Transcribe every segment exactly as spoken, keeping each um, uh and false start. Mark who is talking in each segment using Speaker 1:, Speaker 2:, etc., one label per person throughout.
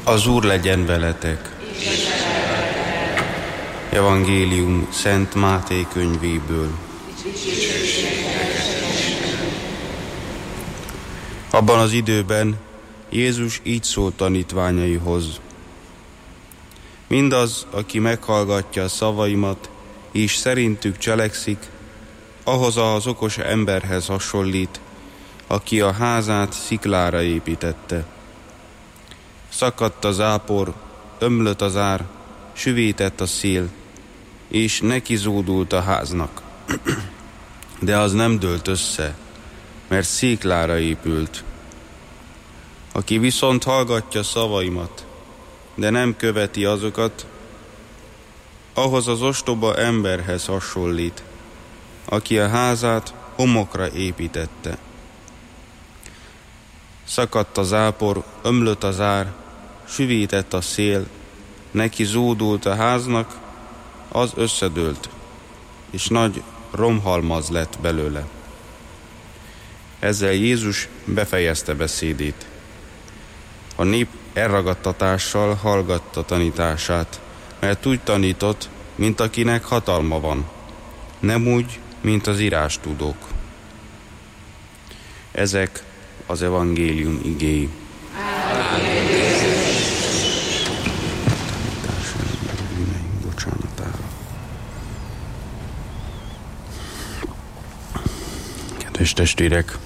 Speaker 1: Az Úr legyen veletek. Evangélium Szent Máté könyvéből. Abban az időben Jézus így szólt tanítványaihoz: mindaz, aki meghallgatja a szavaimat, és szerintük cselekszik, ahhoz az okos emberhez hasonlít, aki a házát sziklára építette. Szakadt a zápor, ömlött az ár, süvített a szél, és neki zúdult a háznak. De az nem dőlt össze, mert sziklára épült. Aki viszont hallgatja szavaimat, de nem követi azokat, ahhoz az ostoba emberhez hasonlít, aki a házát homokra építette. Szakadt a zápor, ömlött az ár, süvített a szél, neki zúdult a háznak, az összedőlt, és nagy romhalmaz lett belőle. Ezzel Jézus befejezte beszédét. A nép elragadtatással hallgatta tanítását, mert úgy tanított, mint akinek hatalma van, nem úgy, mint az írástudók. Ezek az evangélium igéi. Kedves testvérek,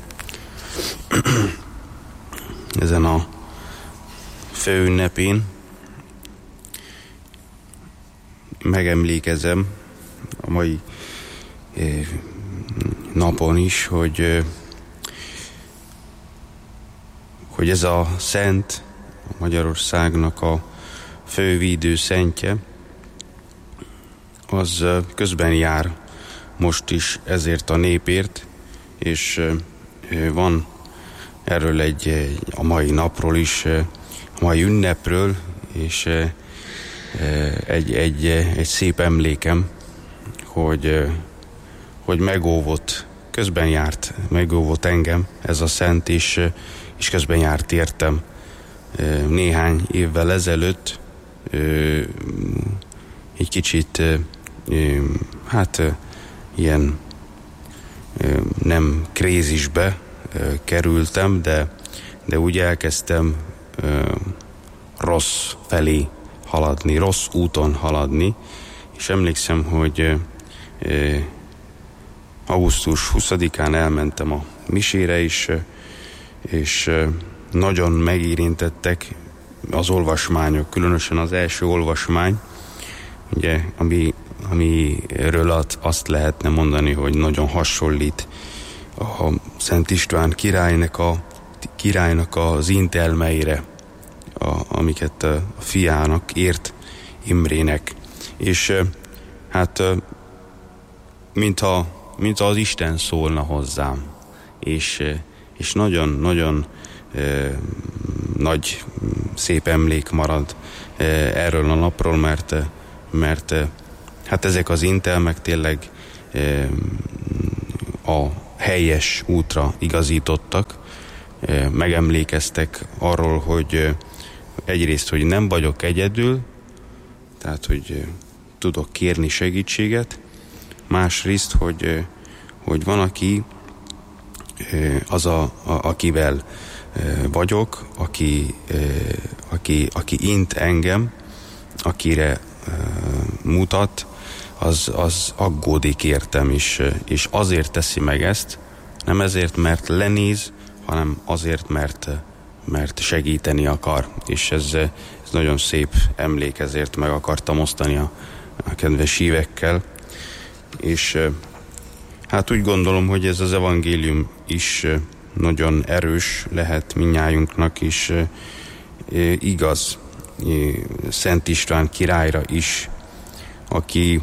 Speaker 1: ezen a főünnepén megemlékezem a mai napon is, hogy, hogy ez a szent, Magyarországnak a fővédő szentje, az közben jár most is ezért a népért, és van erről egy, a mai napról is, a mai ünnepről, és egy, egy, egy szép emlékem, hogy, hogy megóvott, közben járt, megóvott engem ez a szent, és, és közben járt értem néhány évvel ezelőtt, egy kicsit, hát ilyen nem krízisbe kerültem, de, de úgy elkezdtem rossz felé haladni, rossz úton haladni, és emlékszem, hogy augusztus huszadikán elmentem a misére is, és nagyon megérintettek az olvasmányok, különösen az első olvasmány, ugye, ami, amiről azt lehetne mondani, hogy nagyon hasonlít a Szent István királynak, a, királynak az intelmeire, a, amiket a fiának írt Imrének. És hát mintha, mintha az Isten szólna hozzám, és, és nagyon-nagyon eh, nagy, szép emlék marad eh, erről a napról, mert, mert hát ezek az intelmek tényleg eh, a helyes útra igazítottak, eh, megemlékeztek arról, hogy eh, egyrészt, hogy nem vagyok egyedül, tehát, hogy eh, tudok kérni segítséget, másrészt, hogy, hogy van, aki az, a, a, akivel vagyok, aki, aki, aki int engem, akire mutat, az, az aggódik értem is, és azért teszi meg ezt, nem ezért, mert lenéz, hanem azért, mert, mert segíteni akar. És ez, ez nagyon szép emlék, ezért meg akartam osztani a, a kedves hívekkel. És hát úgy gondolom, hogy ez az evangélium is nagyon erős lehet mindnyájunknak is igaz Szent István királyra is, aki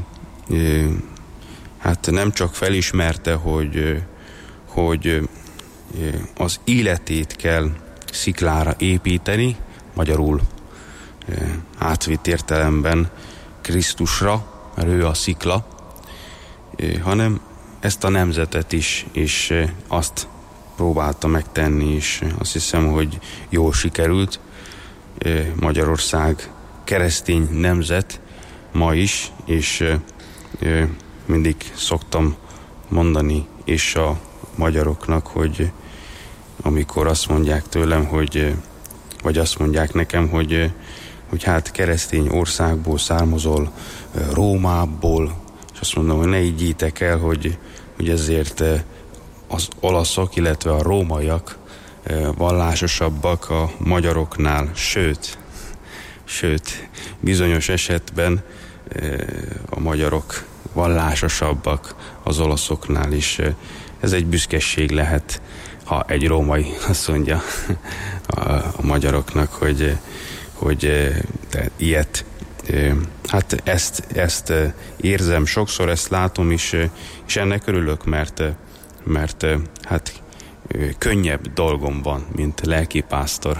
Speaker 1: hát nem csak felismerte, hogy, hogy az életét kell sziklára építeni, magyarul átvitt értelemben Krisztusra, mert ő a szikla, hanem ezt a nemzetet is, és azt próbálta megtenni, és azt hiszem, hogy jól sikerült, Magyarország keresztény nemzet ma is, és mindig szoktam mondani és a magyaroknak, hogy amikor azt mondják tőlem, hogy vagy azt mondják nekem, hogy, hogy hát keresztény országból származol, Rómából, és azt mondom, hogy ne így higgyétek el, hogy, hogy ezért az olaszok, illetve a rómaiak vallásosabbak a magyaroknál, sőt, sőt, bizonyos esetben a magyarok vallásosabbak az olaszoknál is. Ez egy büszkeség lehet, ha egy római azt mondja a, a magyaroknak, hogy, hogy de ilyet. Hát ezt, ezt érzem sokszor, ezt látom is, és ennek örülök, mert, mert hát könnyebb dolgom van, mint lelkipásztor.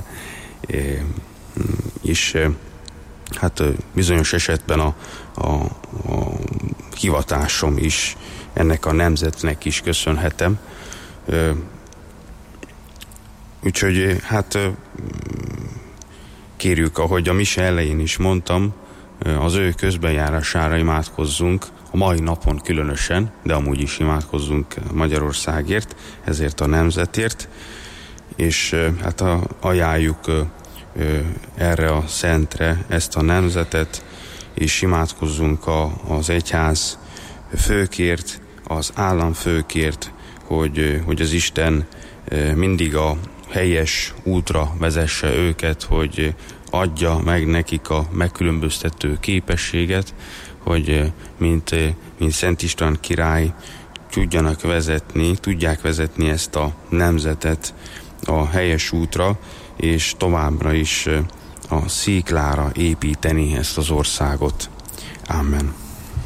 Speaker 1: És hát bizonyos esetben a, a, a hivatásom is ennek a nemzetnek is köszönhetem. Úgyhogy hát kérjük, ahogy a mise elején is mondtam, az ő közbenjárására imádkozzunk, a mai napon különösen, de amúgy is imádkozzunk Magyarországért, ezért a nemzetért, és hát a, ajánljuk erre a szentre ezt a nemzetet, és imádkozzunk a, az egyház főkért, az államfőkért, hogy, hogy az Isten mindig a helyes útra vezesse őket, hogy adja meg nekik a megkülönböztető képességet, hogy mint, mint Szent István király tudjanak vezetni, tudják vezetni ezt a nemzetet a helyes útra, és továbbra is a sziklára építeni ezt az országot. Amen.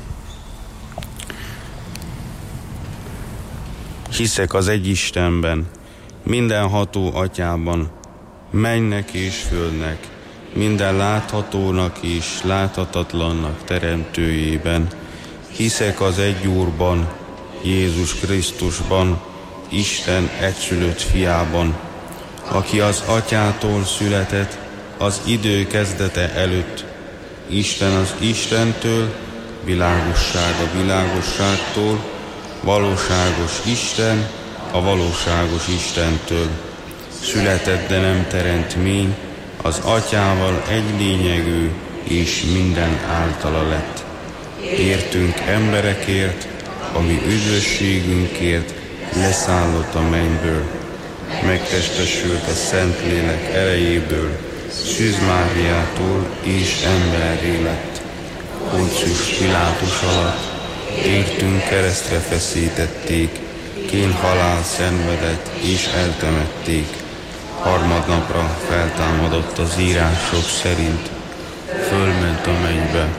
Speaker 1: Hiszek az egy Istenben, mindenható Atyában, mennynek és földnek, minden láthatónak és láthatatlannak teremtőjében. Hiszek az egy Úrban, Jézus Krisztusban, Isten egyszülött fiában, aki az Atyától született az idő kezdete előtt, Isten az Istentől, világosság a világosságtól, valóságos Isten a valóságos Istentől. Született, de nem teremtmény, az Atyával egy lényegű, és minden általa lett. Értünk emberekért, ami üdvösségünkért leszállott a mennyből, megtestesült a Szentlélek erejéből, Szűz Máriától és emberré lett. Poncius Pilátus alatt értünk keresztre feszítették, kén halál szenvedett és eltemették. Harmadnapra feltámadott az írások szerint, fölment a mennybe,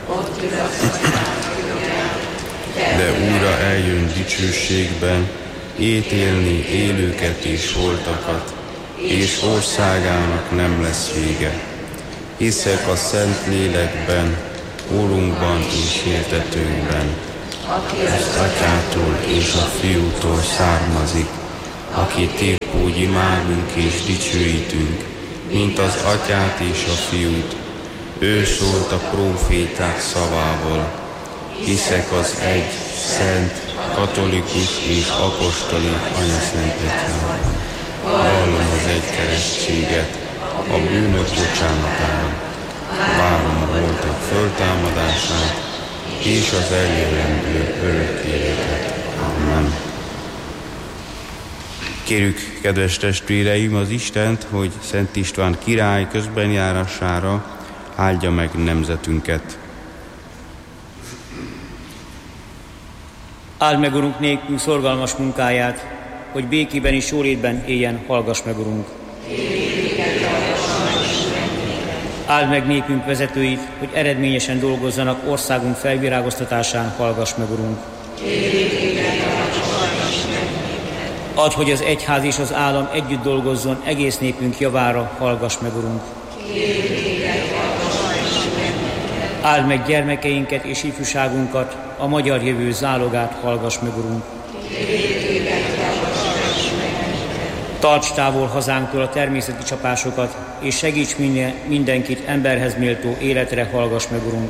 Speaker 1: de újra eljön dicsőségben, ítélni élőket és holtakat, és országának nem lesz vége. Hiszek a Szentlélekben, Úrunkban és hirdetőnkben, az Atyától és a Fiútól származik, aki épp úgy imádunk és dicsőítünk, mint az Atyát és a Fiút. Ő szólt a próféták szavával. Hiszek az egy, szent, katolikus és apostoli anyaszent egyházban. Vallom az egy keresztséget, a bűnök bocsánatára. Várom a holtak föltámadását, és az eljövendő örök életet. Amen. Kérjük, kedves testvéreim, az Istent, hogy Szent István király közbenjárására áldja meg nemzetünket.
Speaker 2: Áld meg, Urunk, nékünk szorgalmas munkáját, hogy békében és jólétben éljen, hallgass meg, Urunk. Áld meg nékünk vezetőit, hogy eredményesen dolgozzanak országunk felvirágoztatásán, hallgass meg, Urunk. Add, hogy az egyház és az állam együtt dolgozzon egész népünk javára, hallgass meg, Urunk. Áld meg gyermekeinket és ifjúságunkat, a magyar jövő zálogát, hallgass meg, Urunk. Tarts távol hazánktól a természeti csapásokat, és segíts minden, mindenkit emberhez méltó életre, hallgass meg, Urunk.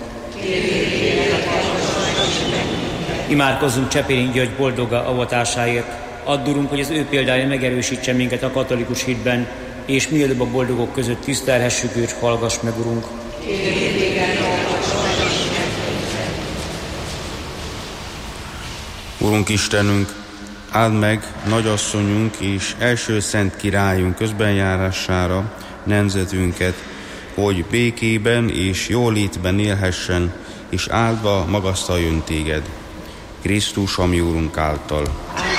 Speaker 2: Imádkozzunk Csepéli György boldoga avatásáért. Add, Urunk, hogy az ő példája megerősítse minket a katolikus hitben, és mielőbb a boldogok között tisztelhessük őt, hallgass meg, Urunk.
Speaker 1: Urunk Istenünk, áld meg nagyasszonyunk és első szent királyunk közbenjárására nemzetünket, hogy békében és jólétben élhessen, és áldva magasztaljon téged. Krisztus, ami Úrunk által.